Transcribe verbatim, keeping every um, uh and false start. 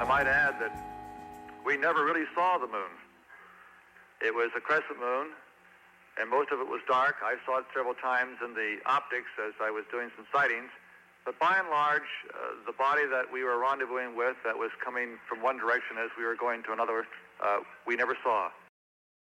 might add that we never really saw the moon. It was a crescent moon, and most of it was dark. I saw it several times in the optics as I was doing some sightings. But by and large, uh, the body that we were rendezvousing with that was coming from one direction as we were going to another, uh, we never saw.